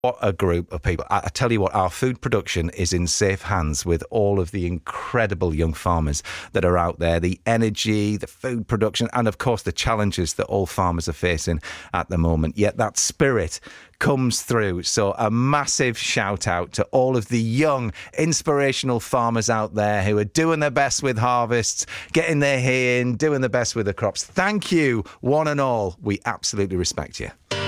What a group of people. I tell you what, our food production is in safe hands with all of the incredible young farmers that are out there. The energy, the food production, and of course the challenges that all farmers are facing at the moment. Yet that spirit comes through. So a massive shout out to all of the young, inspirational farmers out there who are doing their best with harvests, getting their hay in, doing their best with the crops. Thank you, one and all. We absolutely respect you.